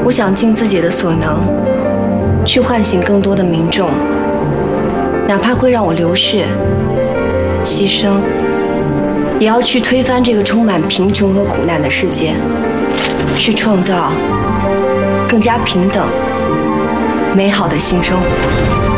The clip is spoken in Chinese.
我想尽自己的所能，去唤醒更多的民众，哪怕会让我流血、牺牲，也要去推翻这个充满贫穷和苦难的世界，去创造更加平等、美好的新生活。